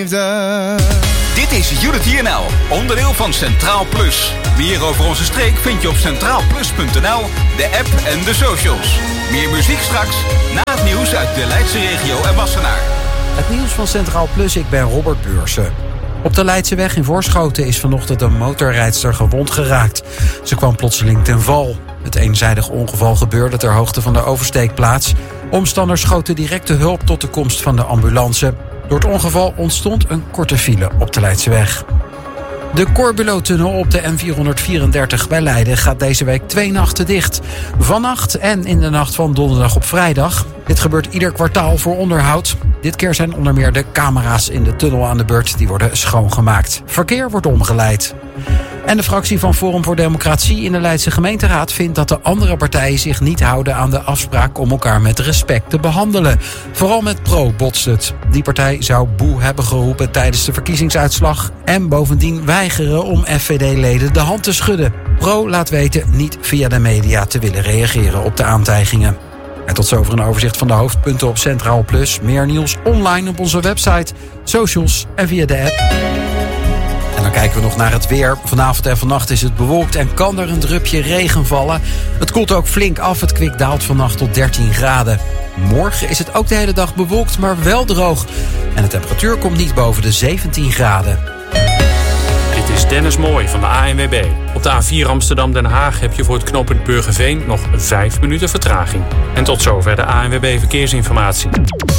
Dit is Unity NL, onderdeel van Centraal Plus. Meer over onze streek vind je op centraalplus.nl, de app en de socials. Meer muziek straks, na het nieuws uit de Leidse regio en Wassenaar. Het nieuws van Centraal Plus, ik ben Robert Beursen. Op de Leidseweg in Voorschoten is vanochtend een motorrijdster gewond geraakt. Ze kwam plotseling ten val. Het eenzijdig ongeval gebeurde ter hoogte van de oversteekplaats. Omstanders schoten direct de hulp tot de komst van de ambulance. Door het ongeval ontstond een korte file op de Leidseweg. De Corbulo-tunnel op de N434 bij Leiden gaat deze week 2 nachten dicht. Vannacht en in de nacht van donderdag op vrijdag. Dit gebeurt ieder kwartaal voor onderhoud. Dit keer zijn onder meer de camera's in de tunnel aan de beurt. Die worden schoongemaakt. Verkeer wordt omgeleid. En de fractie van Forum voor Democratie in de Leidse gemeenteraad vindt dat de andere partijen zich niet houden aan de afspraak om elkaar met respect te behandelen. Vooral met Pro botst het. Die partij zou boe hebben geroepen tijdens de verkiezingsuitslag en bovendien weigeren om FVD-leden de hand te schudden. Pro laat weten niet via de media te willen reageren op de aantijgingen. En tot zover een overzicht van de hoofdpunten op Centraal Plus. Meer nieuws online op onze website, socials en via de app. En dan kijken we nog naar het weer. Vanavond en vannacht is het bewolkt en kan er een drupje regen vallen. Het koelt ook flink af. Het kwik daalt vannacht tot 13 graden. Morgen is het ook de hele dag bewolkt, maar wel droog. En de temperatuur komt niet boven de 17 graden. Dit is Dennis Mooij van de ANWB. Op de A4 Amsterdam-Den Haag heb je voor het knooppunt Burgerveen nog 5 minuten vertraging. En tot zover de ANWB Verkeersinformatie.